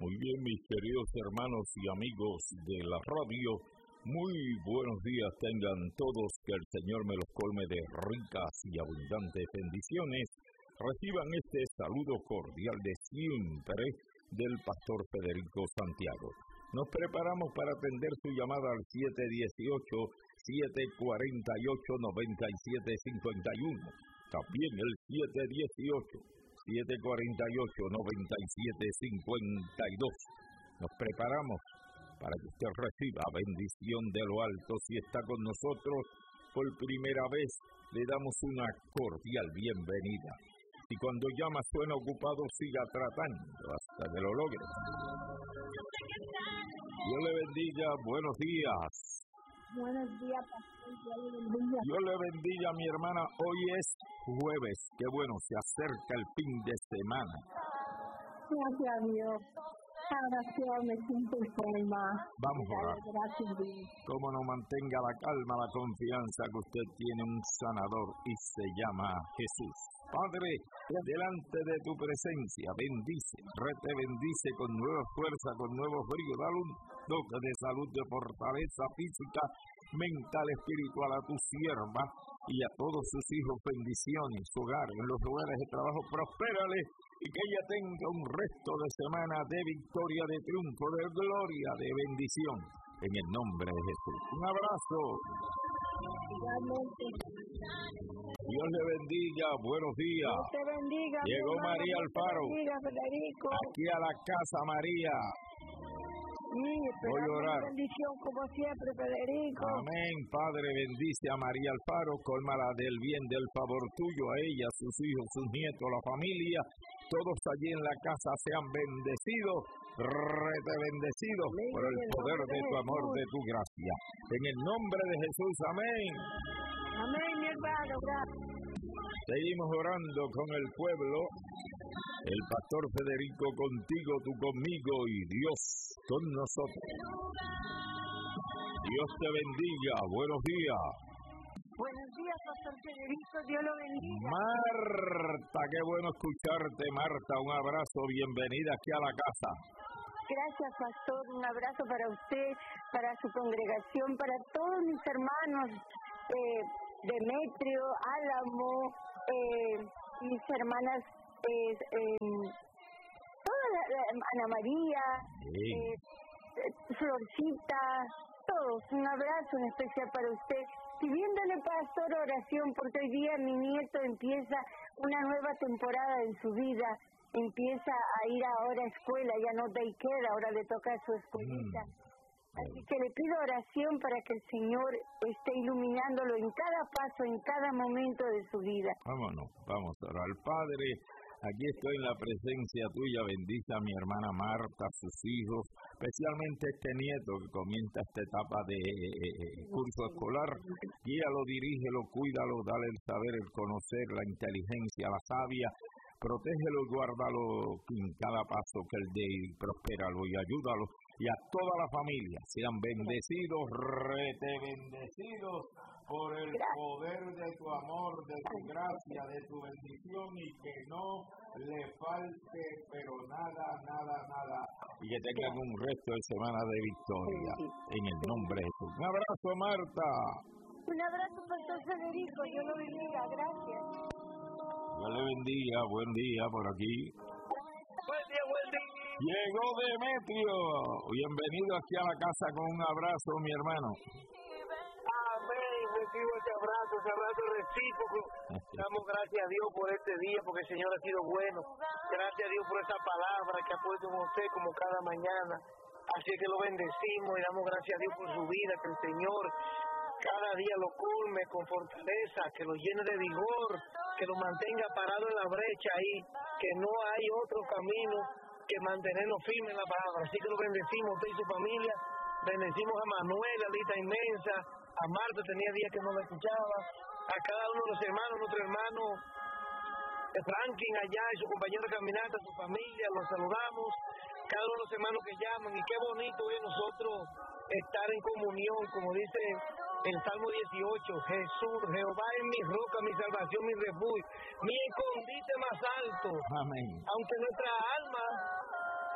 Muy bien, mis queridos hermanos y amigos de la radio, muy buenos días tengan todos, que el Señor me los colme de ricas y abundantes bendiciones. Reciban este saludo cordial de siempre del pastor Federico Santiago. Nos preparamos para atender su llamada al 718-748-9751. También el 748-748-9752. Nos preparamos para que usted reciba bendición de lo alto. Si está con nosotros por primera vez, le damos una cordial bienvenida. Y cuando llama suena ocupado, siga tratando hasta que lo logre. Dios le bendiga, buenos días. Buenos días, pastor, Dios le bendiga. Dios le bendiga, mi hermana. Hoy es jueves, qué bueno, se acerca el fin de semana. Gracias a Dios. Oración, me siento en forma. Vamos a orar. Gracias, Dios. Cómo no, mantenga la calma, la confianza que usted tiene un sanador y se llama Jesús. Padre, delante de tu presencia, bendice, te bendice con nueva fuerza, con nuevo brío, dale un toque de salud, de fortaleza física, mental, espiritual a tu sierva y a todos sus hijos, bendiciones, su hogar, en los lugares de trabajo, prospérale y que ella tenga un resto de semana de victoria, de triunfo, de gloria, de bendición, en el nombre de Jesús. Un abrazo. Dios le bendiga, buenos días. Dios te bendiga. Llegó María Alfaro. Bendiga, Federico. Aquí a la casa, María. Sí, voy a orar. Bendición como siempre, Federico. Amén. Padre, bendice a María Alfaro, cólmala del bien, del favor tuyo, a ella, sus hijos, sus nietos, la familia, todos allí en la casa sean bendecidos, bendecidos por el poder de tu amor, de tu gracia. En el nombre de Jesús, amén. Amén, mi hermano, gracias. Seguimos orando con el pueblo. El pastor Federico contigo, tú conmigo y Dios con nosotros. Dios te bendiga. Buenos días. Buenos días, pastor Federico. Dios lo bendiga. Marta, qué bueno escucharte, Marta. Un abrazo. Bienvenida aquí a la casa. Gracias, pastor. Un abrazo para usted, para su congregación, para todos mis hermanos, Demetrio, Álamo, mis hermanas, Ana María, Florcita, todos. Un abrazo en especial para usted. Pidiéndole, pastor, oración, porque hoy día mi nieto empieza una nueva temporada en su vida. Empieza a ir ahora a escuela, ya no daycare, ahora le toca a su escuelita. Así que le pido oración para que el Señor esté iluminándolo en cada paso, en cada momento de su vida. Vámonos, vamos a orar. Padre, aquí estoy en la presencia tuya, bendice a mi hermana Marta, a sus hijos, especialmente este nieto que comienza esta etapa de curso escolar. Guíalo, dirígelo, cuídalo, dale el saber, el conocer, la inteligencia, la savia. Protégelo y guárdalo en cada paso que él dé, y prospéralo y ayúdalo. Y a toda la familia sean bendecidos, bendecidos por el poder de tu amor, de tu gracia, de tu bendición, y que no le falte, pero nada. Y que tengan un resto de semana de victoria, en el nombre de Jesús. Un abrazo, Marta. Un abrazo, pastor Federico. Dios lo bendiga. Gracias. Dios le bendiga, buen día por aquí. Buen día. Llegó Demetrio. Bienvenido aquí a la casa con un abrazo, mi hermano. Amén. Recibo ese abrazo recíproco. Damos gracias a Dios por este día, porque el Señor ha sido bueno. Gracias a Dios por esta palabra que ha puesto en usted como cada mañana. Así que lo bendecimos y damos gracias a Dios por su vida, que el Señor cada día lo colme con fortaleza, que lo llene de vigor, que lo mantenga parado en la brecha ahí, que no hay otro camino que mantenernos firmes en la palabra. Así que lo bendecimos, usted y su familia. Bendecimos a Manuel, a Lita Inmensa, a Marta, tenía días que no la escuchaba, a cada uno de los hermanos, nuestro hermano Franklin allá y su compañero de caminata, su familia, los saludamos, cada uno de los hermanos que llaman, y qué bonito es nosotros estar en comunión, como dice el Salmo 18, Jesús, Jehová es mi roca, mi salvación, mi refugio, mi escondite más alto. Amén. Aunque nuestra alma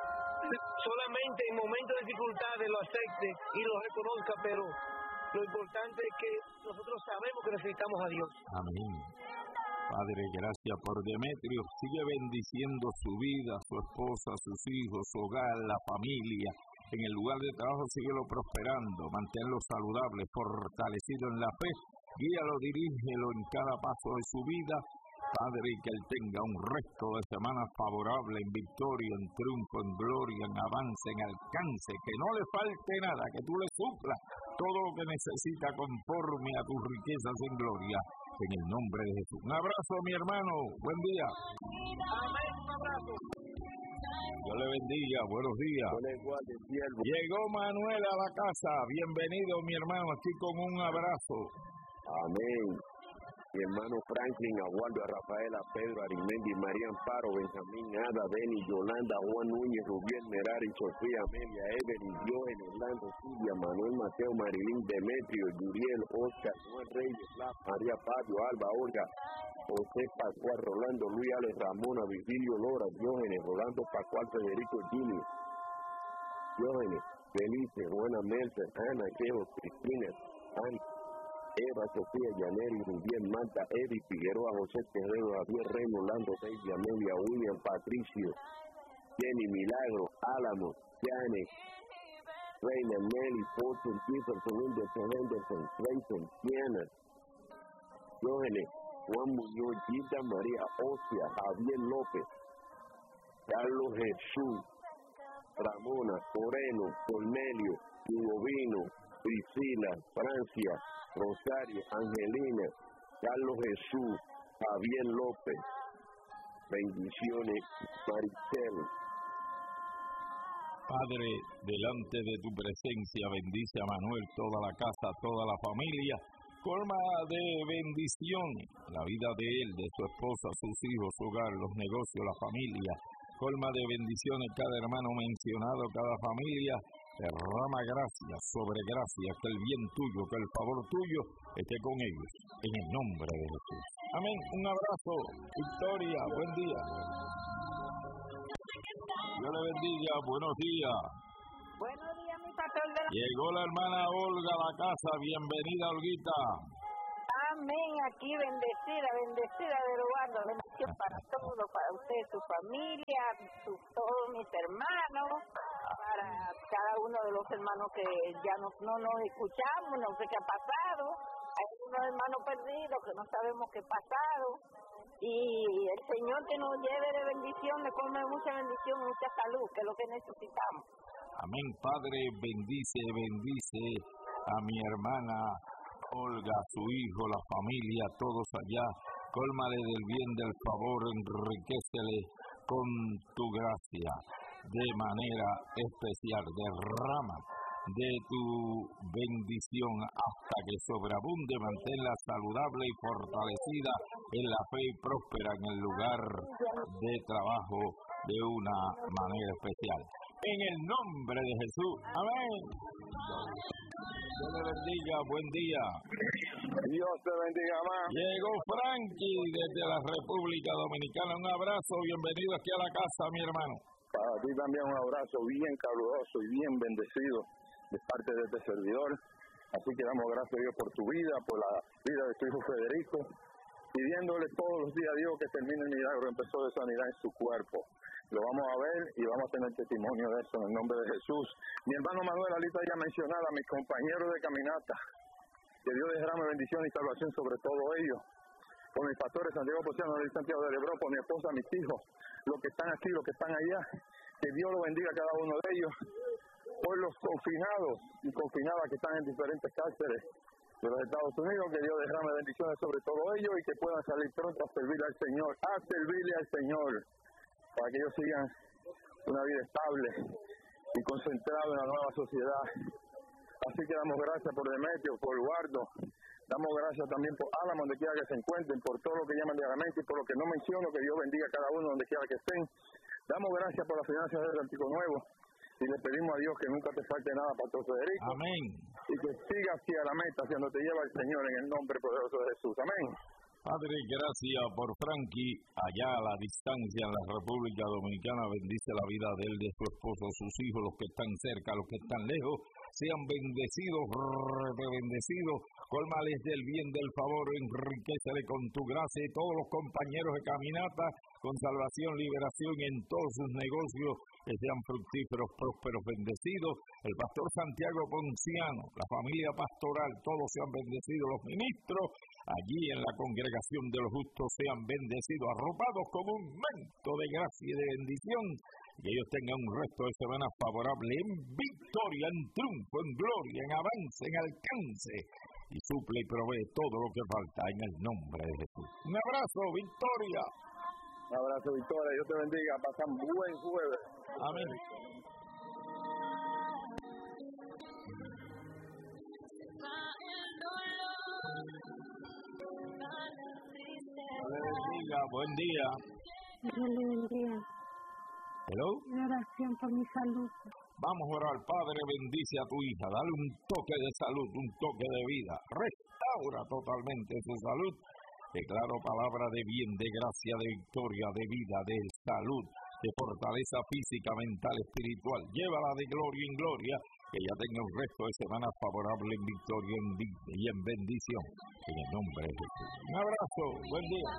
solamente en momentos de dificultades lo acepte y lo reconozca, pero lo importante es que nosotros sabemos que necesitamos a Dios. Amén. Padre, gracias por Demetrio. Sigue bendiciendo su vida, su esposa, sus hijos, su hogar, la familia. En el lugar de trabajo síguelo prosperando, manténlo saludable, fortalecido en la fe. Guíalo, dirígelo en cada paso de su vida. Padre, y que él tenga un resto de semana favorable, en victoria, en triunfo, en gloria, en avance, en alcance, que no le falte nada, que tú le suplas todo lo que necesita conforme a tus riquezas en gloria, en el nombre de Jesús. Un abrazo, mi hermano, buen día. Amén, un abrazo. Dios le bendiga, buenos días. Llegó Manuel a la casa, bienvenido, mi hermano, aquí con un abrazo. Amén. Mi hermano Franklin, a Waldo, a Rafael, a Pedro, a Arimendi, María Amparo, Benjamín, Ada, Beni, Yolanda, Juan Núñez, Rubiel, Merari, Sofía, Amelia, Evelyn, Joven, Orlando, Silvia, Manuel, Mateo, Marilín, Demetrio, Yuriel, Oscar, Juan Reyes, María Fabio, Alba, Olga, José Pascual, Rolando, Luis Alex, Ramona, Virgilio, Lora, Diógenes, Rolando Pascual, Federico, Jimmy, Diógenes, Felice, Juana, Mercer, Ana, Quejo, Cristina, Ana, Eva, Sofía, Yaneri, Rubiel, Manta, Eddie, Figueroa, José Terrero, Javier Reyes, Orlando, Baby, Amelia, William, Patricio, Jenny, Milagro, Álamo, Janet, Reina, Nelly, Fortune, Jefferson, Henderson, Clayton, Siena, Jóvenes, Juan Muñoz, Gita, María Ocia, Javier López, Carlos Jesús, Ramona, Moreno, Cornelio, Bovino, Priscila, Francia, Rosario, Angelina, Carlos Jesús, Javier López, bendiciones, Maricel. Padre, delante de tu presencia, bendice a Manuel, toda la casa, toda la familia, colma de bendición la vida de él, de su esposa, sus hijos, su hogar, los negocios, la familia, colma de bendiciones cada hermano mencionado, cada familia. Derrama gracias sobre gracias, que el bien tuyo, que el favor tuyo esté con ellos, en el nombre de Jesús. Amén. Un abrazo, Victoria, buen día. Dios le bendiga, buenos días. Buenos días, mi pastor de la... Llegó la hermana Olga a la casa, bienvenida, Olguita. Amén, aquí bendecida de Eduardo, bendición para todos, para usted, su familia, todos mis hermanos, para cada uno de los hermanos que ya no nos escuchamos, no sé qué ha pasado, hay unos hermanos perdidos que no sabemos qué ha pasado, y el Señor que nos lleve de bendición, le come mucha bendición, mucha salud, que es lo que necesitamos. Amén, Padre, bendice a mi hermana Olga, su hijo, la familia, todos allá, cólmale del bien, del favor, enriquécele con tu gracia, de manera especial, derrama de tu bendición hasta que sobreabunde, manténla saludable y fortalecida en la fe y próspera en el lugar de trabajo de una manera especial. En el nombre de Jesús. Amén. Dios le bendiga, buen día. Dios te bendiga más. Llegó Frankie desde la República Dominicana. Un abrazo, bienvenido aquí a la casa, mi hermano. Para ti también un abrazo bien caluroso y bien bendecido de parte de este servidor. Así que damos gracias a Dios por tu vida, por la vida de tu hijo Federico, pidiéndole todos los días a Dios que termine el milagro que empezó de sanidad en su cuerpo. Lo vamos a ver y vamos a tener testimonio de eso en el nombre de Jesús. Mi hermano Manuel, ahorita ya mencionaba a mis compañeros de caminata, que Dios derrame bendición y salvación sobre todos ellos. Por mis pastores Santiago Pociano, de Santiago de Lebrón, por mi esposa, mis hijos, los que están aquí, los que están allá, que Dios los bendiga a cada uno de ellos. Por los confinados y confinadas que están en diferentes cárceles de los Estados Unidos, que Dios derrame bendiciones sobre todos ellos y que puedan salir pronto a servirle al Señor, para que ellos sigan una vida estable y concentrada en la nueva sociedad. Así que damos gracias por Demetrio, por Eduardo, damos gracias también por Álamo, donde quiera que se encuentren, por todo lo que llaman diariamente y por lo que no menciono, que Dios bendiga a cada uno donde quiera que estén. Damos gracias por las finanzas del Antiguo Nuevo y le pedimos a Dios que nunca te falte nada, Pastor Federico. Amén. Y que siga hacia la meta, hacia donde te lleva el Señor, en el nombre poderoso de Jesús. Amén. Padre, gracias por Frankie, allá a la distancia en la República Dominicana. Bendice la vida de él, de su esposo, sus hijos, los que están cerca, los que están lejos. Sean bendecidos, bendecidos. Cólmales del bien, del favor, enriquecele con tu gracia y todos los compañeros de caminata con salvación, liberación en todos sus negocios, que sean fructíferos, prósperos, bendecidos. El pastor Santiago Ponciano, la familia pastoral, todos sean bendecidos. Los ministros allí en la congregación de los justos sean bendecidos, arropados con un manto de gracia y de bendición. Que ellos tengan un resto de semana favorable en victoria, en triunfo, en gloria, en avance, en alcance. Y suple y provee todo lo que falta en el nombre de Jesús. Un abrazo, Victoria. Un abrazo, Victoria. Dios te bendiga. Pasan buen jueves. Amén. Dios le bendiga. Buen día. Dios le bendiga. Hello. Una oración por mi salud. Vamos a orar. Padre, bendice a tu hija. Dale un toque de salud, un toque de vida. Restaura totalmente su salud. Declaro palabra de bien, de gracia, de victoria, de vida, de salud, de fortaleza física, mental, espiritual. Llévala de gloria en gloria, que ella tenga un resto de semana favorable en victoria y en bendición. En el nombre de Jesús. Un abrazo, buen día.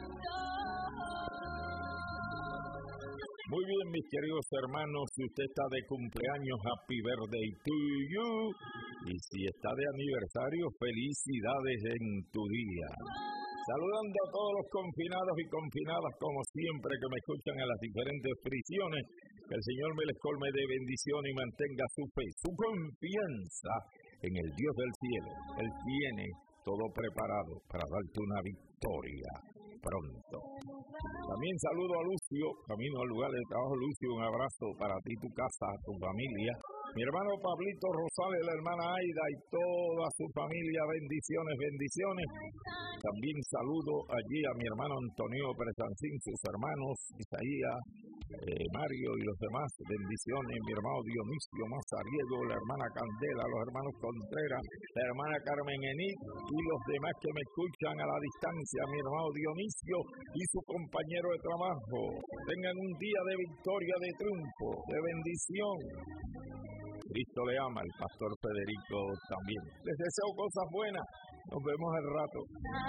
Muy bien, mis queridos hermanos, si usted está de cumpleaños, happy birthday to you. Y si está de aniversario, felicidades en tu día. Saludando a todos los confinados y confinadas, como siempre, que me escuchan en las diferentes prisiones. Que el Señor me les colme de bendición y mantenga su fe, su confianza en el Dios del cielo. Él tiene todo preparado para darte una victoria pronto. También saludo a Lucio, camino al lugar de trabajo. Lucio, un abrazo para ti, tu casa, tu familia. Mi hermano Pablito Rosales, la hermana Aida y toda su familia, bendiciones, bendiciones. También saludo allí a mi hermano Antonio Presancín, sus hermanos Isaías, Mario y los demás, bendiciones. Mi hermano Dionisio Mazariego, la hermana Candela, los hermanos Contreras, la hermana Carmen Enid y los demás que me escuchan a la distancia, mi hermano Dionisio y su compañero de trabajo. Tengan un día de victoria, de triunfo, de bendición. Cristo le ama, el pastor Federico también. Les deseo cosas buenas. Nos vemos al rato.